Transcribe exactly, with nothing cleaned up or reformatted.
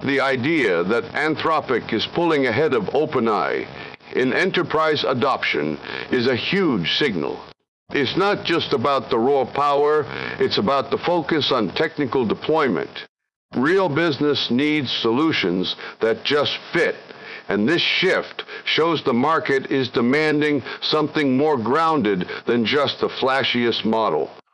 The idea that Anthropic is pulling ahead of OpenAI in enterprise adoption is a huge signal. It's not just about the raw power, it's about the focus on technical deployment. Real business needs solutions that just fit, and this shift shows the market is demanding something more grounded than just the flashiest model.